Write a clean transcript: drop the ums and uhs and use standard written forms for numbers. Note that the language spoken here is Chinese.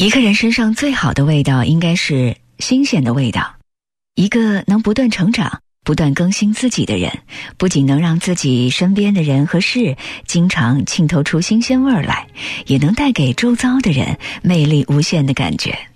一个人身上最好的味道应该是新鲜的味道。一个能不断成长、不断更新自己的人，不仅能让自己身边的人和事经常沁透出新鲜味儿来，也能带给周遭的人魅力无限的感觉。